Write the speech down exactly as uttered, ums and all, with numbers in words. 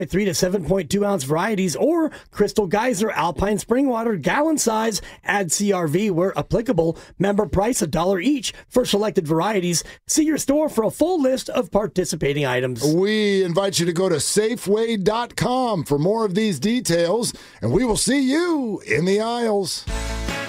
three to seven point two ounce varieties, or Crystal Geyser Alpine Spring Water gallon size. Add C R V where applicable. Member price a dollar each for selected varieties. See your store for a full list of participating items. We invite you to go to Safeway dot com for more of these details, and we will see you in the aisles.